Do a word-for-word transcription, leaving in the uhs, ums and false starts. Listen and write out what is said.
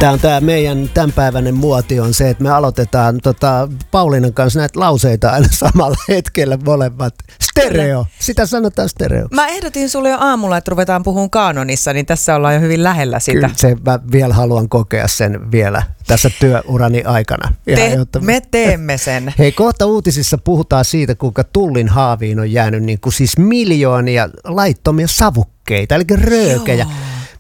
Tämä on tämä meidän tämänpäiväinen muoti on se, että me aloitetaan tota, Pauliinan kanssa näitä lauseita aina samalla hetkellä molemmat. Stereo. Sitä sanotaan stereo. Mä ehdotin sulle jo aamulla, että ruvetaan puhumaan kaanonissa, niin tässä ollaan jo hyvin lähellä sitä. Kyllä se, mä vielä haluan kokea sen vielä tässä työurani aikana. Te, jotta... Me teemme sen. Hei, kohta uutisissa puhutaan siitä, kuinka Tullin haaviin on jäänyt niin kuin siis miljoonia laittomia savukkeita, eli röökejä. Joo.